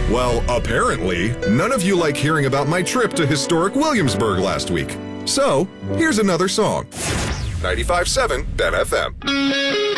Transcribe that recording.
Well, apparently, none of you like hearing about my trip to historic Williamsburg last week. So, here's another song. 95.7 Ben FM.